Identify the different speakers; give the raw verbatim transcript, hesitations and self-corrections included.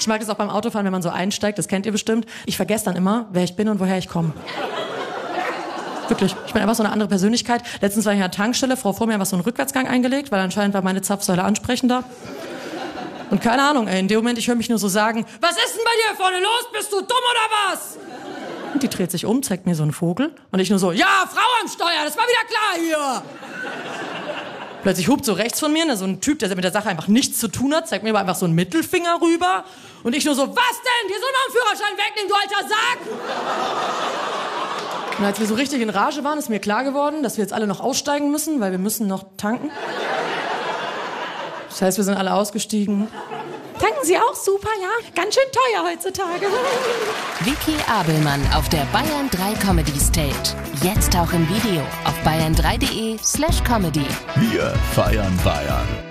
Speaker 1: mag das auch beim Autofahren, wenn man so einsteigt, das kennt ihr bestimmt. Ich vergesse dann immer, wer ich bin und woher ich komme. Wirklich, ich bin einfach so eine andere Persönlichkeit. Letztens war ich an der Tankstelle, Frau vor mir hat was so einen Rückwärtsgang eingelegt, weil anscheinend war meine Zapfsäule ansprechender. Und keine Ahnung, ey, in dem Moment, ich höre mich nur so sagen, was ist denn bei dir vorne los? Bist du dumm oder was? Und die dreht sich um, zeigt mir so einen Vogel. Und ich nur so, ja, Frau am Steuer, das war wieder klar hier. Plötzlich hupt so rechts von mir, ne, so ein Typ, der mit der Sache einfach nichts zu tun hat, zeigt mir aber einfach so einen Mittelfinger rüber. Und ich nur so, was denn? Dir soll noch einen Führerschein wegnehmen, du alter Sack! Und als wir so richtig in Rage waren, ist mir klar geworden, dass wir jetzt alle noch aussteigen müssen, weil wir müssen noch tanken. Das heißt, wir sind alle ausgestiegen. Tanken Sie auch super, ja? Ganz schön teuer heutzutage.
Speaker 2: Vicky Abelmann auf der Bayern drei Comedy Stage. Jetzt auch im Video auf bayern drei punkt de slash comedy.
Speaker 3: Wir feiern Bayern.